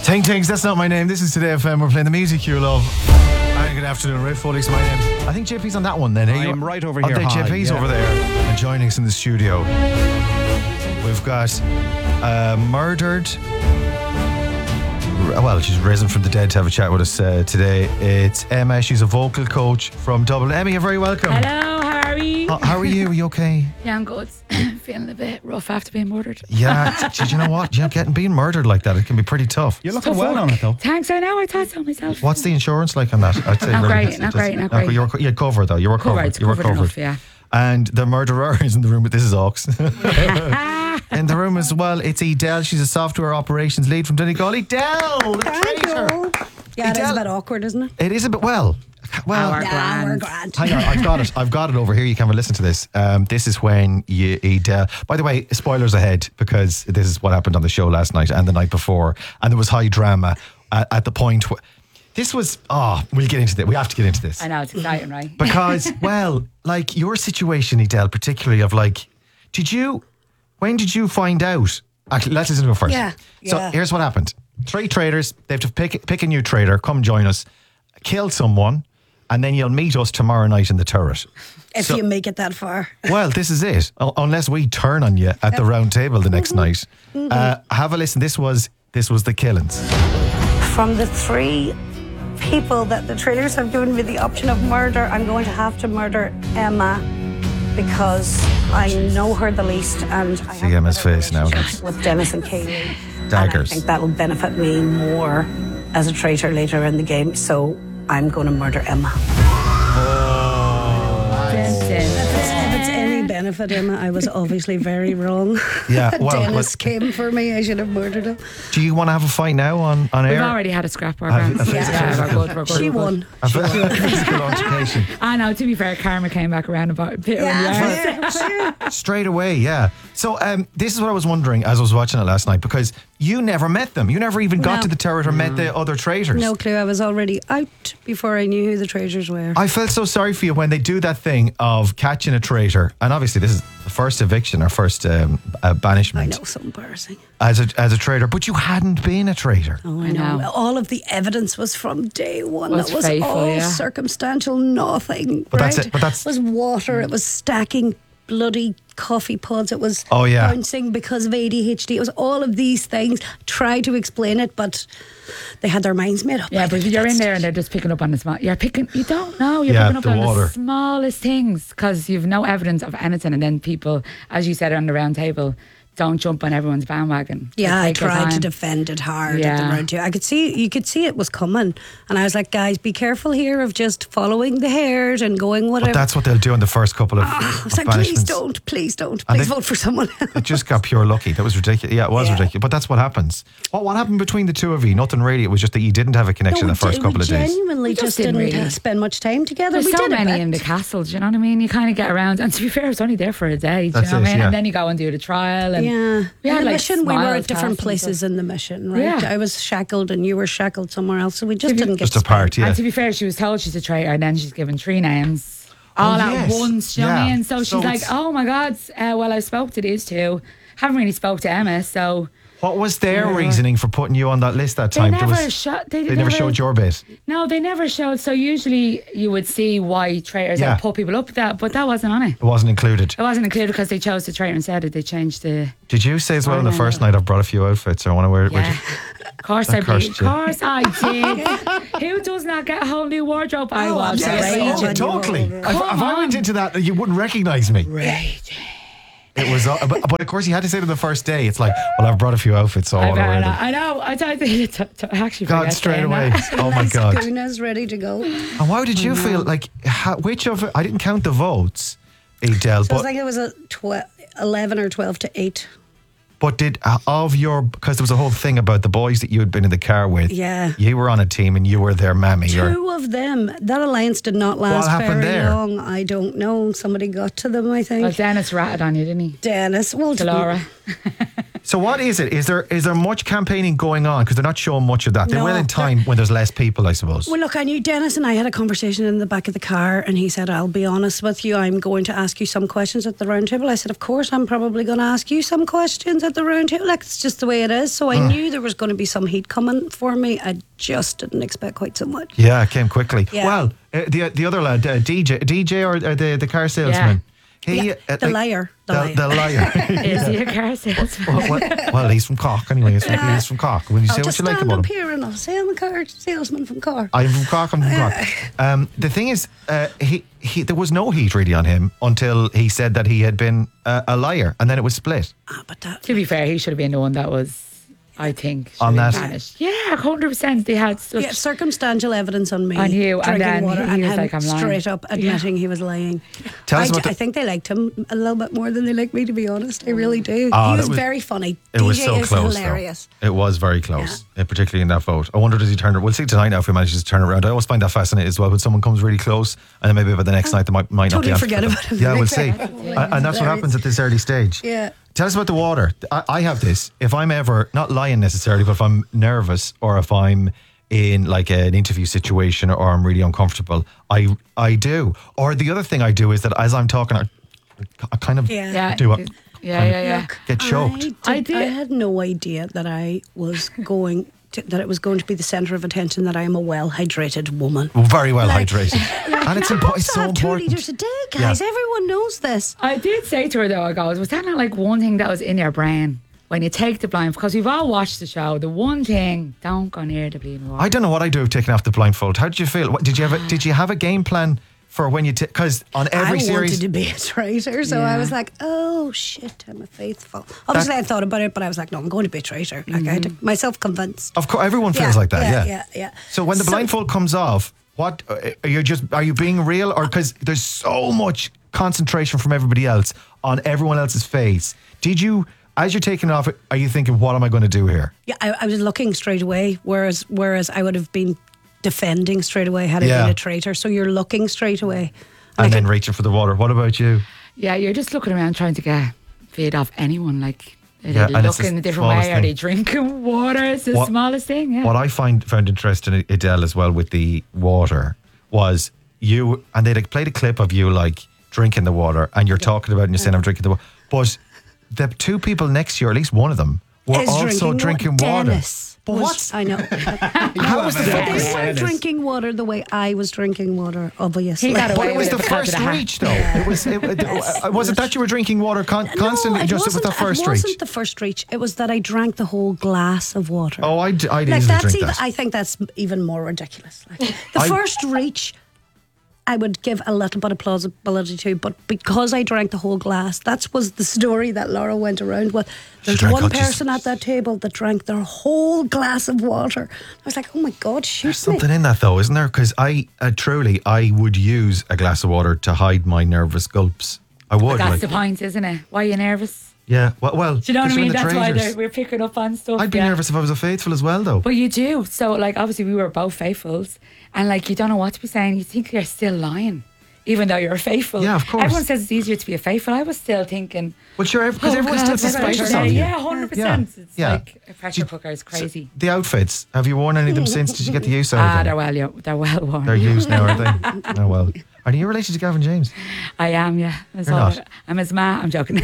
Ting Tings, that's not my name. This is Today FM. We're playing the music you love. Hi, good afternoon. Ray Foley's my name. I think JP's on that one then. I'm right over here. Oh, JP's over there and joining us in the studio. We've got murdered. Well, she's risen from the dead to have a chat with us today. It's Emma. She's a vocal coach from Dublin. Emma, you're very welcome. Hello, how are you? How are you? Are you okay? Yeah, I'm good. Feeling a bit rough after being murdered. Yeah. Did you know what? Being murdered like that, it can be pretty tough. You're looking well on it, though. Thanks, I know. I thought so myself. What's the insurance like on that? I'd say Not great. You're covered, though. You were covered. You were covered. Enough, yeah. And the murderer is in the room. This is Ox. In the room as well, it's Edel. She's a software operations lead from Donegal. Edel, the traitor. Yeah, it is a bit awkward, isn't it? It is a bit, well, We're we're grand. grand. hang on, I've got it over here. You can have a listen to this. This is when Edel. By the way, spoilers ahead, because this is what happened on the show last night and the night before, and there was high drama at the point where this was. We'll get into this. We have to get into this. I know, it's exciting, right? Because, well, like your situation, Edel, particularly of like, when did you find out? Actually, let's listen to it first. Yeah. So here's what happened. 3 traders, they have to pick a new trader, come join us, kill someone, and then you'll meet us tomorrow night in the turret. If you make it that far. Well, this is it. Unless we turn on you at the round table the next night. Have a listen. This was the killings. From the 3 people that the traders have given me the option of murder, I'm going to have to murder Emma because I know her the least, and I See Emma's face now. with Dennis and Kaylee. Daggers. And I think that will benefit me more as a traitor later in the game, so I'm going to murder Emma. If it's any benefit, Emma, I was obviously very wrong. Yeah, well, Dennis came for me. I should have murdered him. Do you want to have a fight now on air? We've already had a scrap, we're Have you- grand. a We're good. She won. A physical altercation. I know, to be fair, karma came back around about a bit. Straight away, yeah. So this is what I was wondering as I was watching it last night, because you never met them. You never even got No. to the turret or met the other traitors. No clue. I was already out before I knew who the traitors were. I felt so sorry for you when they do that thing of catching a traitor, and obviously this is the first eviction or first banishment. I know, so embarrassing. As a traitor, but you hadn't been a traitor. Oh, I I know. know. All of the evidence was from day one. Was That was faithful, all yeah. circumstantial, nothing. But right? that's it, but that's- it was water. It was stacking bloody coffee pods. It was Oh, yeah. bouncing because of ADHD. It was all of these things. Try to explain it, but they had their minds made up. Yeah, I but think you're at in that there and they're just picking up on the small. You don't know. You're Yeah, picking up the on water. the smallest things because you've no evidence of anything. And then people, as you said on the round table, don't jump on everyone's bandwagon. Yeah, They I take their tried to time. defend it hard at Yeah. the round table. You could see it was coming, and I was like, guys, be careful here of just following the herd and going whatever. But that's what they'll do in the first couple of, I was like, banishments. please don't, And please they- vote for someone else. It just got pure lucky. That was ridiculous. Yeah, it was Yeah. ridiculous. But that's what happens. What happened between the two of you? Nothing really. It was just that you didn't have a connection the first couple of days. Genuinely We just just didn't didn't really. spend much time together. There's we so did a many bit. in the castle, do you know what I mean? You kind of get around, and to be fair, it's only there for a day, do you That's know what it, I mean? yeah. And then you go and do the trial. And Yeah. we In had the like mission, we were smiles at different cast and places stuff. in the mission, right? Yeah. I was shackled and you were shackled somewhere else, so we just didn't get Just apart, yeah. And to be fair, she was told she's a traitor, and then she's given 3 names all at yes. once. Do you know what I Yeah. mean? So she's So like, it's- "Oh my God! Well, I spoke to these 2. Haven't really spoke to Emma, so What was their reasoning for putting you on that list that they time? never showed. They never showed your bit. No, they never showed. So usually you would see why traitors Yeah. would put people up with that, but that wasn't on it. It wasn't included. It wasn't included because they chose the traitor instead. They changed the. Did you say as well on the first night, I've brought a few outfits, or I want to wear Yeah. Of course I cursed did. Of you. course I did. Who does not get a whole new wardrobe? I was absolutely. raging. totally. If Come I went on. into that, you wouldn't recognise me. Raging. It was, but of course, you had to say to the first day, it's like, well, I've brought a few outfits, so I want to wear them. I know. I don't think to actually God, forget straight saying away. that. Oh my Nice God. Goona's ready to go. And why did you feel like, which of it, I didn't count the votes, Edel, So I but, think it was a 11 or 12 to 8. but did, because there was a whole thing about the boys that you had been in the car with. Yeah. You were on a team and you were their mammy. or- 2 of them. That alliance did not last happened very there? long. I don't know. Somebody got to them, I think. Well, Dennis ratted on you, didn't he? Dennis. Well, To Laura. So what is it? Is there much campaigning going on? Because they're not showing much of that. They No, will in time when there's less people, I suppose. Well, look, I knew Dennis and I had a conversation in the back of the car, and he said, I'll be honest with you, I'm going to ask you some questions at the round table. I said, of course, I'm probably going to ask you some questions at the round table. Like, it's just the way it is. So I knew there was going to be some heat coming for me. I just didn't expect quite so much. Yeah, it came quickly. Yeah. Well, the other lad, DJ or the car salesman? He, The liar. The liar. Is he a car salesman? Well, he's from Cork anyway. He's from Cork. When you say I'll what just you like stand about up him. here and I'll say I'm a car salesman from Cork. I'm from Cork. The thing is, he there was no heat really on him until he said that he had been a liar, and then it was split. But that, To be fair, he should have been the one that was, I think, should On have that? been banished. Yeah, 100%. They had such. yeah, circumstantial evidence on me On you, and drinking then water, he and was him like, I'm lying. straight up admitting he was lying. Tell us about the- I think they liked him a little bit more than they liked me, to be honest. I really do. Oh, He that was was- very funny. It was DJ so is close, hilarious. though. It was very close, particularly in that vote. I wonder, does he turn it? We'll see tonight now if he manages to turn it around. I always find that fascinating as well when someone comes really close, and then maybe by the next night they might not Totally be forget answered. about it. Yeah, we'll see. And that's what happens at this early stage. Yeah. Tell us about the water. I have this. If I'm ever, not lying necessarily, but if I'm nervous or if I'm in like an interview situation or I'm really uncomfortable, I do. Or the other thing I do is that as I'm talking, I kind of Yeah. do it. Yeah. Get choked. I did. I had no idea that I was going to, that it was going to be the centre of attention that I am a well hydrated woman. Very well Like- hydrated. And it's, You're it's supposed to so have 2 important. litres a day, guys. Yeah. Everyone knows this. I did say to her though, I goes, was that not like one thing that was in your brain when you take the blind? Because we've all watched the show. The one thing, don't go near the bleeding water. I don't know what I do taking off the blindfold. How did you feel? What, did you have a game plan for when you because on every I series wanted to be a traitor, so I Yeah. was like, "Oh shit, I'm a faithful." Obviously, I thought about it, but I was like, "No, I'm going to be a traitor." Like I had to, myself convinced. of course everyone feels like that. Yeah. So when the blindfold comes off, what are you being real or because there's so much concentration from everybody else on everyone else's face? Did you? As you're taking it off, are you thinking, what am I going to do here? Yeah, I was looking straight away, whereas I would have been defending straight away had I Yeah. been a traitor. So you're looking straight away. And Like then reaching for the water. What about you? Yeah, you're just looking around trying to get feed off anyone. Like, are Yeah, they and it's looking the a different smallest way? Are they thing. drinking water? It's the What- smallest thing. Yeah. What I found interesting, Adele, as well with the water was you, and they like played a clip of you like drinking the water, and you're talking about it and you're saying I'm drinking the water. But the 2 people next to you, or at least one of them, were is also drinking water. Dennis But was- what's I know. how was the But first? they weren't drinking water the way I was drinking water, obviously. He got But away it was with the it because first of the hat. reach, though. It was it that you were drinking water constantly? No, it Just it was the first It wasn't reach. the first reach. It was that I drank the whole glass of water. Oh, I'd like easily that's drink even. that. I think that's even more ridiculous. Like, the I- first reach, I would give a little bit of plausibility to, but because I drank the whole glass, that was the story that Laura went around with. There's drank one all- just- person at that table that drank their whole glass of water. I was like, oh my God, shoot There's me. something in that, though, isn't there? Because I would use a glass of water to hide my nervous gulps. I would. That's like, the point, isn't it? Why are you nervous? yeah. Well, Do you know what I 'cause you're in mean? the That's why traitors. we're picking up on stuff. I'd be yeah. nervous if I was a faithful as well, though. But you do. So, like, obviously, we were both faithfuls, and like, you don't know what to be saying. You think you're still lying, even though you're faithful. Yeah, of course. Everyone says it's easier to be a faithful. I was still thinking. Well, sure, because oh, everyone's God, still what about suspicious today? of you. Yeah, 100%. It's Yeah. like a pressure Did- cooker is crazy. The outfits, have you worn any of them since? Did you get the use out of them? They're well worn. They're used now, are they? Oh, well. Are you related to Gavin James? I am, yeah. You're not. I'm his ma. I'm joking.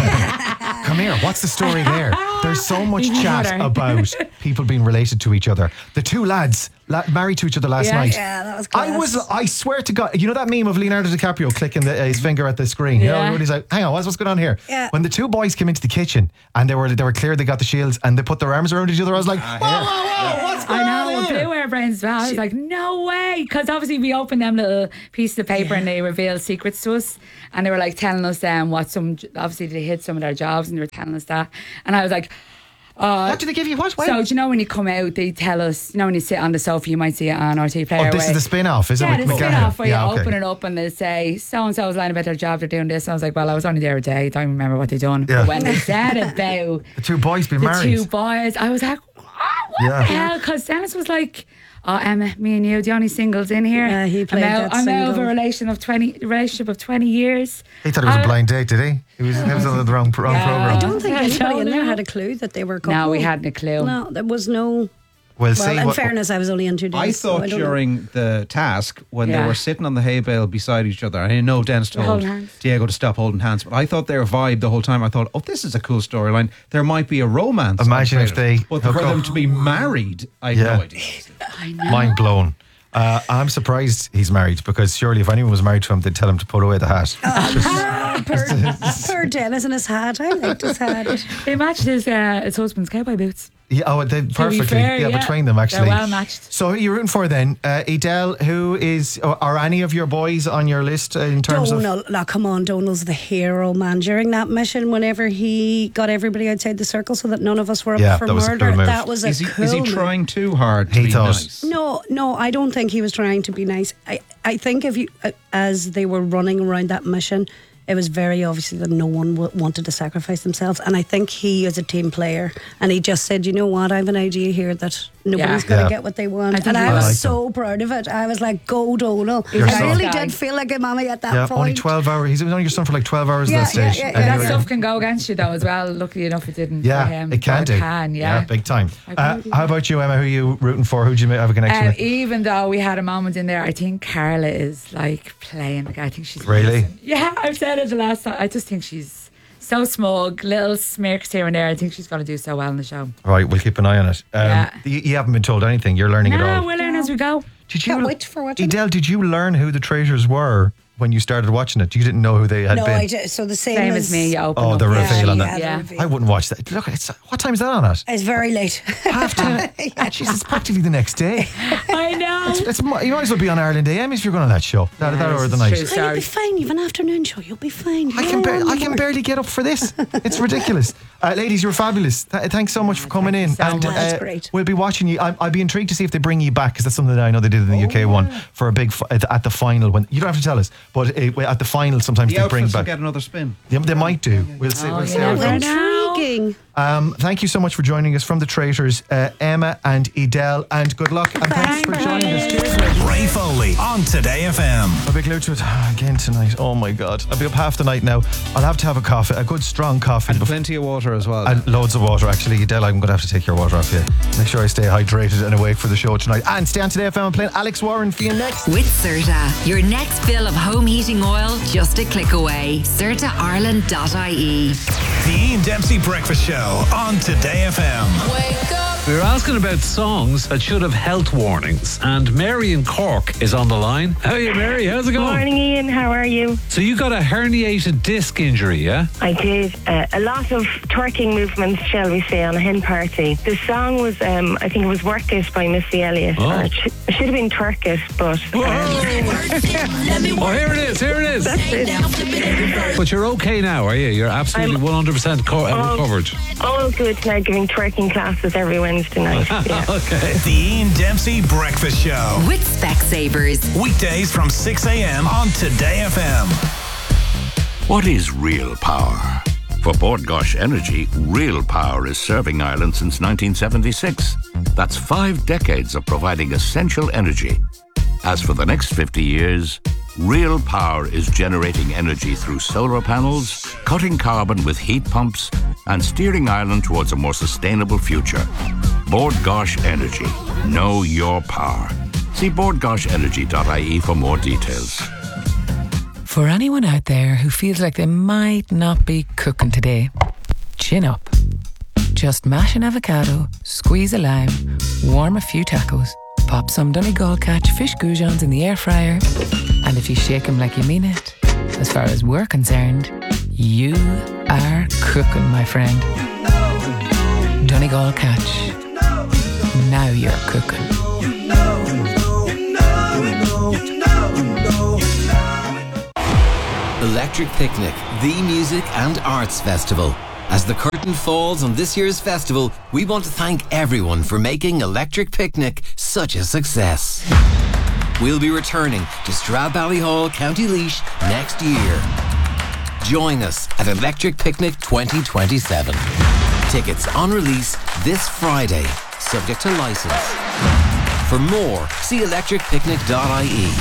Come here. What's the story there? There's so much You chat know. about people being related to each other. The 2 lads married to each other last Yeah. night. Yeah, that was class. I swear to God, you know that meme of Leonardo DiCaprio clicking his finger at the screen? You know, Yeah. everybody's like, hang on, what's going on here? Yeah. When the 2 boys came into the kitchen and they were clear they got the shields and they put their arms around each other, I was like, whoa, what's going I know, on it here? blew our brains as well. I was like, no way. Because obviously we opened them little pieces of paper and they revealed secrets to us. And they were like telling us obviously they hid some of their jobs and they were telling us that. And I was like, What did they give you? What? so do you know when you come out, they tell us, when you sit on the sofa, you might see it on RT Player. Oh, this is the spin-off, is it? Yeah, with the McGahey? spin-off where Yeah, you okay. open it up and they say, so-and-so was lying about their job, they're doing this. And I was like, well, I was only there a day. I don't remember what they done. Yeah. But when they said about The 2 boys being the married. 2 boys, I was like, what Yeah. the hell? Because Dennis was like, Oh, Emma, me and you, the only singles in here. Yeah, he played that I'm out of a single. relationship of 20 years. He thought it was a blind date, did he? He was on the wrong program. I don't think I anybody don't in there know. had a clue that they were a couple. No, we hadn't a clue. No, there was no. Well, Well, in fairness, I was only in 2 days. I so thought don't know. during the task, when they Yeah. were sitting on the hay bale beside each other, I know Dennis told holding hands. Diego to stop holding hands, but I thought their vibe the whole time. I thought, oh, this is a cool storyline. There might be a romance. Imagine on if Traitors. they But hook for them up. to be married, I had Yeah. no idea. I know. mind blown. I'm surprised he's married because surely if anyone was married to him, they'd tell him to put away the hat. Poor Dennis and his hat. I liked his hat. They matched his husband's cowboy boots. Yeah, they perfectly. fair, between them actually. They're well matched. So who are you rooting for then? Edel, who is, are any of your boys on your list in terms of? Donal, now come on, Donal's the hero man during that mission. Whenever he got everybody outside the circle so that none of us were up Yeah, for that was a murder, cool move. that was a Is he cool move. trying too hard to He be thought- nice? No, I don't think he was trying to be nice. I think if you, as they were running around that mission, it was very obvious that no one wanted to sacrifice themselves. And I think he is a team player. And he just said, you know what, I have an idea here that nobody's going Yeah. to get what they want. think And he I was liked so proud of it. I was like, go Donal. You're I so- really guy. did feel like a mommy at that Yeah, point. only 12 hours. He's only your son for like 12 hours Yeah, at that stage. yeah, yeah, And yeah. you That were- stuff can go against you though as well. Luckily enough, it didn't for Yeah, him. it can But do. It can, yeah. big time. I How about you, Emma? Who are you rooting for? Who do you have a connection with? Even though we had a moment in there, I think Carla is like playing the guy. I think she's Really? amazing. Yeah, I've said it the last time. I just think she's so smug, little smirks here and there. I think she's going to do so well in the show. Right, we'll keep an eye on it. Yeah. You haven't been told anything. You're learning it No, all. we'll learn as we go. Did Can't wait for watching. Edel, did you learn who the traitors were when you started watching it? You didn't know who they had No, been. I did. So the same, Same as me. You open Oh, up. the Yeah. reveal on yeah, that. the Yeah. reveal. I wouldn't watch that. Look, what time is that on at? It's very late. Half 10. Jeez, it's practically the next day. I know. You might as well be on Ireland AM if you're going on that show. That or the it's night. true. Oh, you'll Sorry. be fine. You've an afternoon show. You'll be fine. I can barely get up for this. It's ridiculous. Ladies, you're fabulous. Thanks so much for coming in. so And much. That's great. we'll be watching you. I'd be intrigued to see if they bring you back because that's something that I know they did in the UK one for a big at the final. When you don't have to tell us, but at the final sometimes The they bring outfits will back. get another spin. They might do. We'll see. We'll see. yeah. how it goes. Right now. Intriguing. Thank you so much for joining us from the Traitors, Emma and Edel, and good luck and thanks for joining us. Cheers, ladies. Ray Foley on Today FM. I'll be glued to it again tonight. Oh my God, I'll be up half the night now. I'll have to have a coffee, a good strong coffee, And plenty of water as well. and loads of water. Actually, Edel, I'm going to have to take your water off you. Make sure I stay hydrated and awake for the show tonight. And stay on Today FM. I'm playing Alex Warren for you next. With Certa, your next fill of home heating oil just a click away. CertaIreland.ie. The Ian Dempsey Breakfast Show on Today FM. We were asking about songs that should have health warnings, and Mary in Cork is on the line. How are you, Mary? How's it going? Morning, Ian. How are you? So you got a herniated disc injury, yeah? I did a lot of twerking movements, shall we say, on a hen party. The song was, I think it was Work It by Missy Elliott. Oh. Or it should have been Twerk It, but Oh, here it is, here it is. that's it. But you're okay now, are you? You're absolutely 100% recovered. All good now, giving twerking classes every Wednesday night. Yeah. Okay. The Ian Dempsey Breakfast Show. With Specsavers. Weekdays from 6 a.m. on Today FM. What is real power? For Bord Gosh Energy, real power is serving Ireland since 1976. That's 5 decades of providing essential energy. As for the next 50 years, real power is generating energy through solar panels, cutting carbon with heat pumps, and steering Ireland towards a more sustainable future. Bord Gosh Energy. Know your power. See boardgoshenergy.ie for more details. For anyone out there who feels like they might not be cooking today, chin up. Just mash an avocado, squeeze a lime, warm a few tacos, pop some Donegal catch fish goujons in the air fryer, and if you shake them like you mean it, as far as we're concerned, you are cooking, my friend. Donegal catch. Now you're cooking. Electric Picnic, the music and arts festival. As the curtain falls on this year's festival, we want to thank everyone for making Electric Picnic such a success. We'll be returning to Stradbally County Laois next year. Join us at Electric Picnic 2027. Tickets on release this Friday, subject to license. For more, see electricpicnic.ie.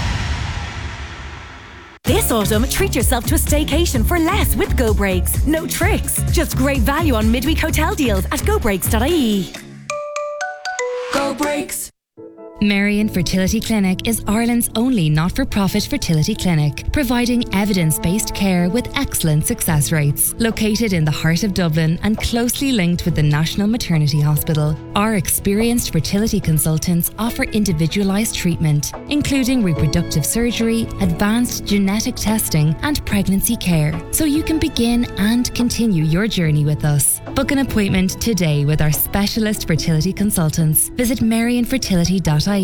This autumn, treat yourself to a staycation for less with Go Breaks. No tricks, just great value on midweek hotel deals at gobreaks.ie. Go Breaks. Marion Fertility Clinic is Ireland's only not-for-profit fertility clinic, providing evidence-based care with excellent success rates. Located in the heart of Dublin and closely linked with the National Maternity Hospital, our experienced fertility consultants offer individualised treatment, including reproductive surgery, advanced genetic testing and pregnancy care, so you can begin and continue your journey with us. Book an appointment today with our specialist fertility consultants. Visit marionfertility.ie.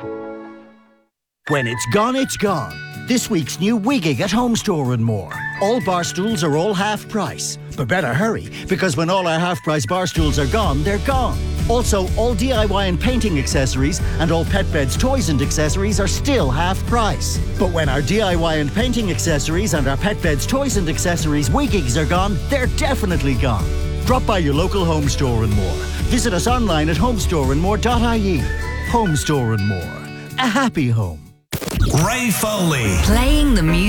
When it's gone, it's gone. This week's new Wigging at Home Store and More. All bar stools are all half price. But better hurry, because when all our half price bar stools are gone, they're gone. Also, all DIY and painting accessories and all pet beds, toys and accessories are still half price. But when our DIY and painting accessories and our pet beds, toys and accessories Wiggings are gone, they're definitely gone. Drop by your local Home Store and More. Visit us online at homestoreandmore.ie. Home Store and More. A happy home. Ray Foley. Playing the music.